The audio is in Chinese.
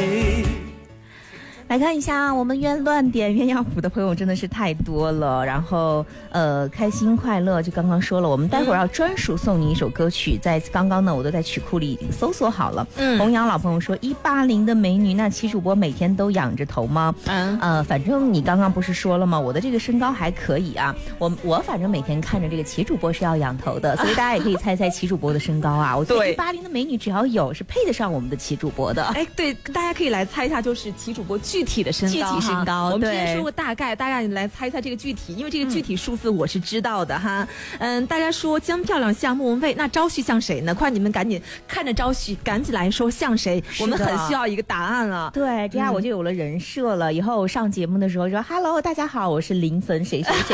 来看一下我们乱点鸳鸯谱的朋友真的是太多了，然后开心快乐就刚刚说了，我们待会儿要专属送你一首歌曲，在刚刚呢我都在曲库里已经搜索好了。弘扬老朋友说180的美女，那齐主播每天都仰着头吗？反正你刚刚不是说了吗，我的这个身高还可以啊，我反正每天看着这个齐主播是要仰头的，所以大家也可以猜猜齐主播的身高啊。我觉得180的美女只要有是配得上我们的齐主播的。 哎，对，大家可以来猜一下，就是齐主播具体的身高， 具体身高。 我们之前说过大概你来猜一猜这个具体，因为这个具体数字我是知道的哈。大家说江漂亮像莫文蔚，那朝旭像谁呢？快你们赶紧看着朝旭，赶紧来说像谁？我们很需要一个答案了。 对，这样我就有了人设了。以后上节目的时候说 ，Hello， 大家好，我是零分谁谁谁。